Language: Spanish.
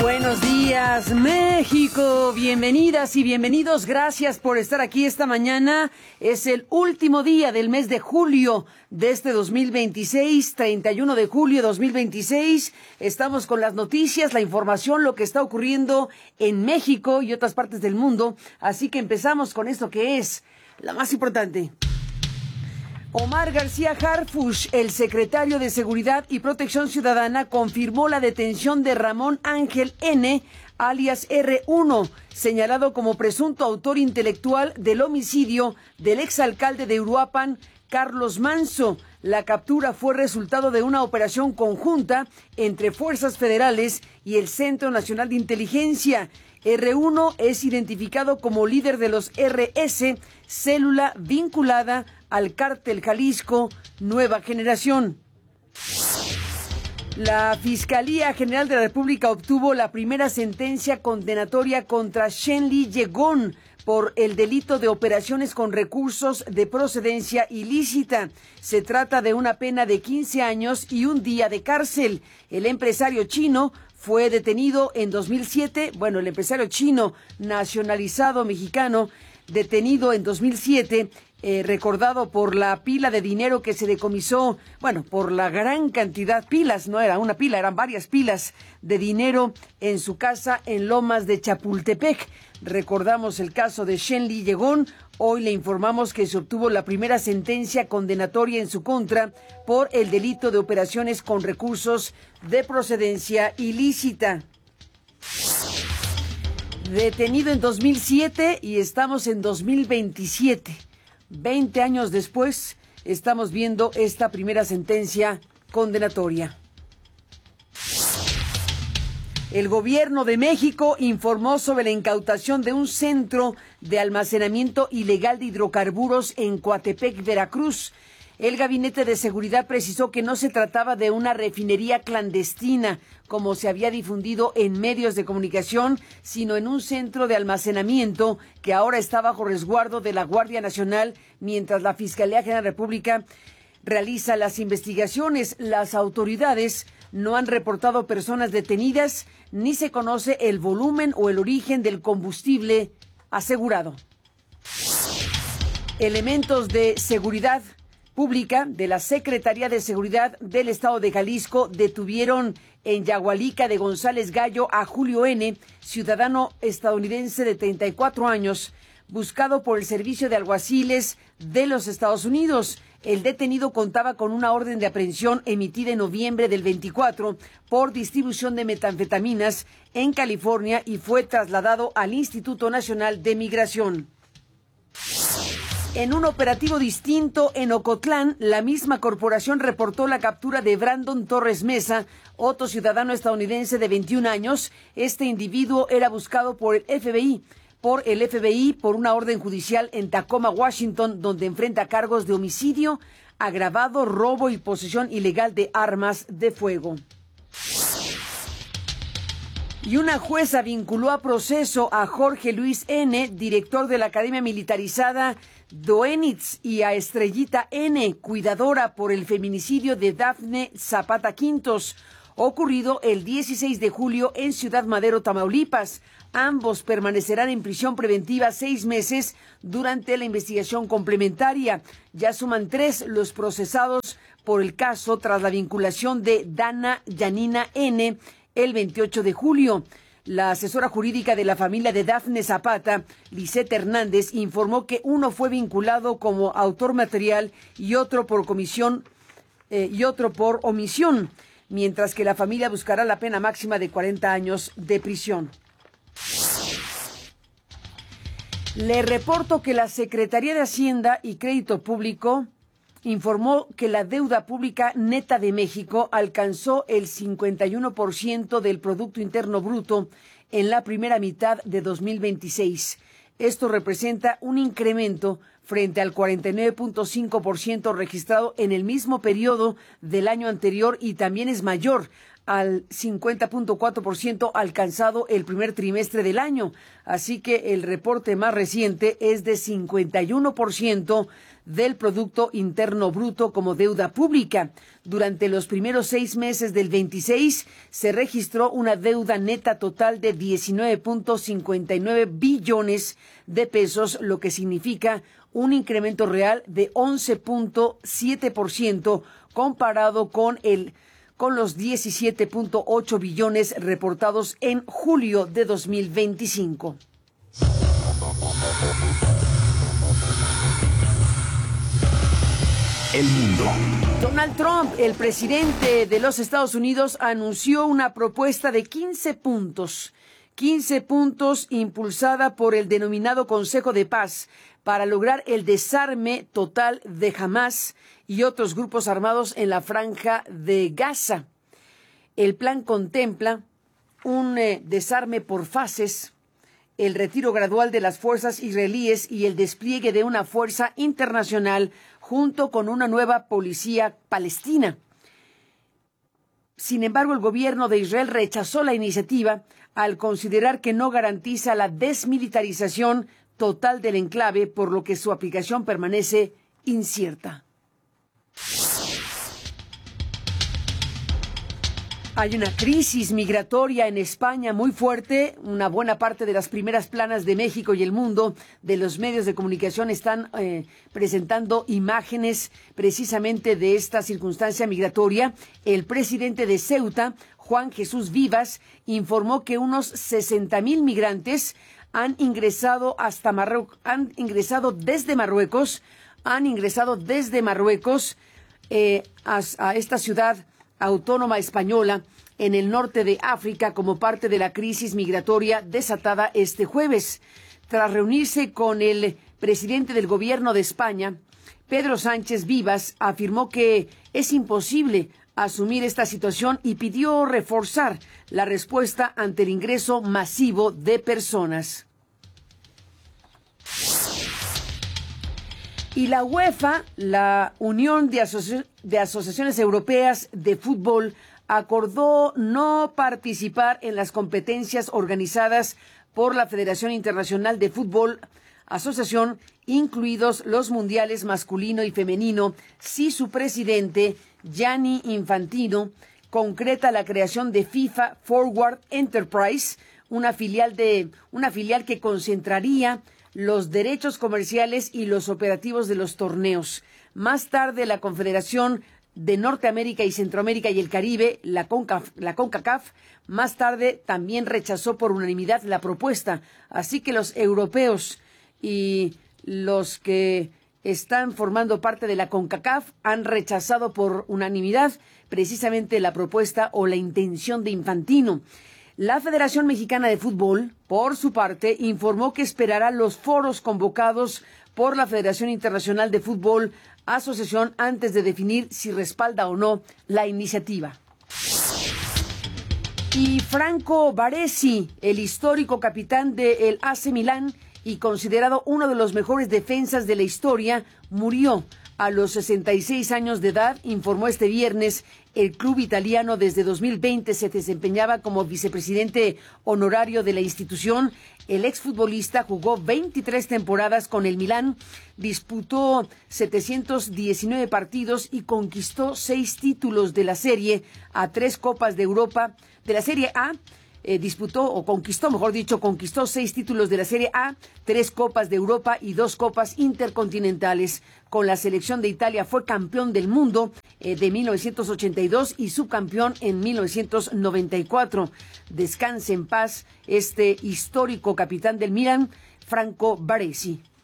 Buenos días, México. Bienvenidas y bienvenidos. Gracias por estar aquí esta mañana. Es el último día del mes de julio de este 2026, 31 de julio de 2026. Estamos con las noticias, la información, lo que está ocurriendo en México y otras partes del mundo. Así que empezamos con esto que es la más importante. Omar García Harfuch, el secretario de Seguridad y Protección Ciudadana, confirmó la detención de Ramón Ángel N., alias R1, señalado como presunto autor intelectual del homicidio del exalcalde de Uruapan, Carlos Manso. La captura fue resultado de una operación conjunta entre fuerzas federales y el Centro Nacional de Inteligencia. R1 es identificado como líder de los RS, célula vinculada al Cártel Jalisco Nueva Generación. La Fiscalía General de la República obtuvo la primera sentencia condenatoria contra Shenli Yegón por el delito de operaciones con recursos de procedencia ilícita. Se trata de una pena de 15 años y un día de cárcel. El empresario chino fue detenido en 2007, el empresario chino nacionalizado mexicano, detenido en 2007, recordado por la pila de dinero que se decomisó, por la gran cantidad, pilas, no era una pila, eran varias pilas de dinero en su casa en Lomas de Chapultepec. Recordamos el caso de Shenli Yegón. Hoy le informamos que se obtuvo la primera sentencia condenatoria en su contra por el delito de operaciones con recursos de procedencia ilícita. Detenido en 2007 y estamos en 2027. 20 años después, estamos viendo esta primera sentencia condenatoria. El gobierno de México informó sobre la incautación de un centro de almacenamiento ilegal de hidrocarburos en Coatepec, Veracruz. El Gabinete de Seguridad precisó que no se trataba de una refinería clandestina, como se había difundido en medios de comunicación, sino en un centro de almacenamiento que ahora está bajo resguardo de la Guardia Nacional, mientras la Fiscalía General de la República realiza las investigaciones. Las autoridades no han reportado personas detenidas, ni se conoce el volumen o el origen del combustible asegurado. Elementos de seguridad pública de la Secretaría de Seguridad del Estado de Jalisco detuvieron en Yagualica de González Gallo a Julio N., ciudadano estadounidense de 34 años, buscado por el Servicio de Alguaciles de los Estados Unidos. El detenido contaba con una orden de aprehensión emitida en noviembre del 24 por distribución de metanfetaminas en California y fue trasladado al Instituto Nacional de Migración. En un operativo distinto en Ocotlán, la misma corporación reportó la captura de Brandon Torres Mesa, otro ciudadano estadounidense de 21 años. Este individuo era buscado por el FBI por una orden judicial en Tacoma, Washington, donde enfrenta cargos de homicidio agravado, robo y posesión ilegal de armas de fuego. Y una jueza vinculó a proceso a Jorge Luis N., director de la Academia Militarizada Doenitz, y a Estrellita N., cuidadora, por el feminicidio de Dafne Zapata Quintos, ocurrido el 16 de julio en Ciudad Madero, Tamaulipas. Ambos permanecerán en prisión preventiva 6 meses durante la investigación complementaria. Ya suman 3 los procesados por el caso tras la vinculación de Dana Yanina N. el 28 de julio. La asesora jurídica de la familia de Dafne Zapata, Lisette Hernández, informó que uno fue vinculado como autor material y otro por omisión, mientras que la familia buscará la pena máxima de 40 años de prisión. Le reporto que la Secretaría de Hacienda y Crédito Público informó que la deuda pública neta de México alcanzó el 51% del Producto Interno Bruto en la primera mitad de 2026. Esto representa un incremento frente al 49.5% registrado en el mismo periodo del año anterior y también es mayor al 50.4% alcanzado el primer trimestre del año. Así que el reporte más reciente es de 51% del Producto Interno Bruto como deuda pública. Durante los primeros 6 meses del 26 se registró una deuda neta total de 19.59 billones de pesos, lo que significa un incremento real de 11.7% comparado con los 17.8 billones reportados en julio de 2025. El mundo. Donald Trump, el presidente de los Estados Unidos, anunció una propuesta de 15 puntos impulsada por el denominado Consejo de Paz para lograr el desarme total de Hamás y otros grupos armados en la Franja de Gaza. El plan contempla un desarme por fases, el retiro gradual de las fuerzas israelíes y el despliegue de una fuerza internacional junto con una nueva policía palestina. Sin embargo, el gobierno de Israel rechazó la iniciativa al considerar que no garantiza la desmilitarización total del enclave, por lo que su aplicación permanece incierta. Hay una crisis migratoria en España muy fuerte. Una buena parte de las primeras planas de México y el mundo de los medios de comunicación están presentando imágenes precisamente de esta circunstancia migratoria. El presidente de Ceuta, Juan Jesús Vivas, informó que unos 60,000 migrantes han ingresado desde Marruecos a esta ciudad autónoma española en el norte de África como parte de la crisis migratoria desatada este jueves. Tras reunirse con el presidente del gobierno de España, Pedro Sánchez Vivas afirmó que es imposible asumir esta situación y pidió reforzar la respuesta ante el ingreso masivo de personas. Y la UEFA, la Unión de Asociaciones Europeas de Fútbol, acordó no participar en las competencias organizadas por la Federación Internacional de Fútbol Asociación, incluidos los mundiales masculino y femenino, si su presidente, Gianni Infantino, concreta la creación de FIFA Forward Enterprise, una filial que concentraría los derechos comerciales y los operativos de los torneos. Más tarde, la Confederación de Norteamérica y Centroamérica y el Caribe, la CONCACAF, más tarde también rechazó por unanimidad la propuesta. Así que los europeos y los que están formando parte de la CONCACAF han rechazado por unanimidad precisamente la propuesta o la intención de Infantino. La Federación Mexicana de Fútbol, por su parte, informó que esperará los foros convocados por la Federación Internacional de Fútbol Asociación antes de definir si respalda o no la iniciativa. Y Franco Baresi, el histórico capitán del AC Milán y considerado uno de los mejores defensas de la historia, murió a los 66 años de edad, informó este viernes. El club italiano desde 2020 se desempeñaba como vicepresidente honorario de la institución. El exfutbolista jugó 23 temporadas con el Milán, disputó 719 partidos y conquistó 6 títulos de la Serie A, 3 Copas de Europa, de la Serie A. Conquistó 6 títulos de la Serie A, 3 Copas de Europa y 2 Copas Intercontinentales. Con la selección de Italia fue campeón del mundo de 1982 y subcampeón en 1994. Descanse en paz este histórico capitán del Milan, Franco Baresi.